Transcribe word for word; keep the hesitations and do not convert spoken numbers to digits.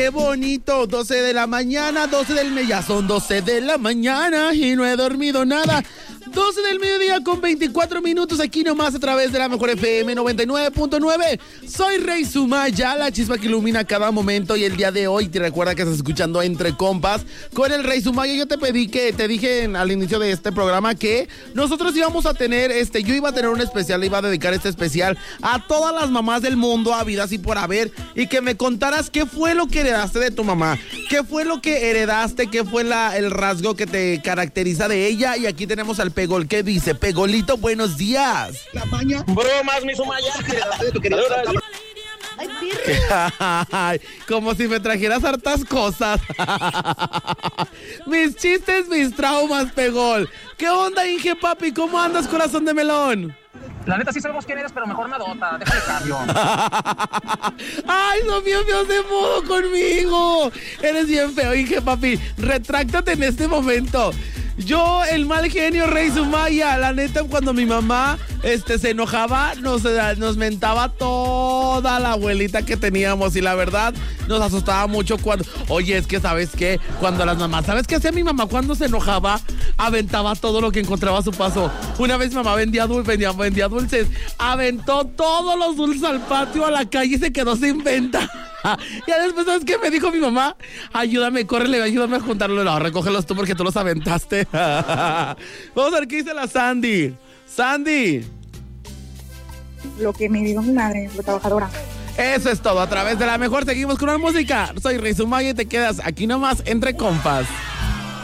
Qué bonito, doce de la mañana, doce del mes, ya son doce de la mañana y no he dormido nada. doce del mediodía con veinticuatro minutos aquí nomás a través de la mejor F M noventa y nueve punto nueve. Soy Rey Sumaya, la chispa que ilumina cada momento, y el día de hoy te recuerda que estás escuchando Entre Compas con el Rey Sumaya. Yo te pedí que, te dije en, al inicio de este programa que nosotros íbamos a tener, este, yo iba a tener un especial, le iba a dedicar este especial a todas las mamás del mundo, habidas y por haber, y que me contaras qué fue lo que heredaste de tu mamá, qué fue lo que heredaste, qué fue la, el rasgo que te caracteriza de ella. Y aquí tenemos al Pegol, que dice: Pegolito, buenos días. La maña. Bromas, mi Sumaya. Ay, Ay, como si me trajeras hartas cosas. Mis chistes, mis traumas, Pegol. ¿Qué onda, Inge Papi? ¿Cómo andas, corazón de melón? La neta sí sabemos quién eres, pero mejor nadota, déjale cambio. Ay, son bien feos de modo conmigo. Eres bien feo, Inge Papi. Retráctate en este momento. Yo, el mal genio Rey Sumaya, la neta, cuando mi mamá este, se enojaba, nos, nos mentaba toda la abuelita que teníamos, y la verdad nos asustaba mucho cuando... Oye, es que, ¿sabes qué? Cuando las mamás... ¿Sabes qué hacía mi mamá cuando se enojaba? Aventaba todo lo que encontraba a su paso. Una vez mi mamá vendía, dul vendía, vendía dulces, aventó todos los dulces al patio, a la calle, y se quedó sin venta. Ya después, ¿sabes qué me dijo mi mamá? Ayúdame, córrele, ayúdame a juntarlo. No, recógelos tú porque tú los aventaste. Vamos a ver qué dice la Sandy. Sandy. Lo que me dijo mi madre, la trabajadora. Eso es todo. A través de la mejor seguimos con la música. Soy Rey Sumaya y te quedas aquí nomás Entre Compas.